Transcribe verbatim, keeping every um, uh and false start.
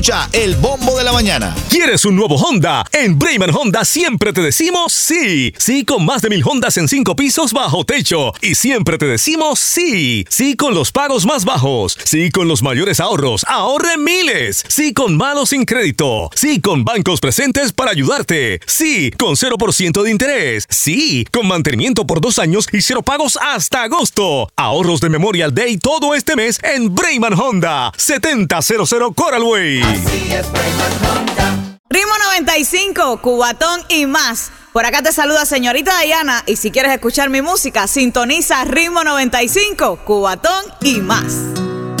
Escucha el bombo de la mañana. ¿Quieres un nuevo Honda? En Brayman Honda siempre te decimos sí. Sí con más de mil Hondas en cinco pisos bajo techo. Y siempre te decimos sí. Sí con los pagos más bajos. Sí con los mayores ahorros. Ahorre miles. Sí con malos sin crédito. Sí con bancos presentes para ayudarte. Sí con cero por ciento de interés. Sí con mantenimiento por dos años y cero pagos hasta agosto. Ahorros de Memorial Day todo este mes en Brayman Honda. setenta cero cero Coral Way. Así es Brayman Honda. Ritmo noventa y cinco, Cubatón y más. Por acá te saluda señorita Diana y si quieres escuchar mi música, sintoniza Ritmo noventa y cinco, Cubatón y más.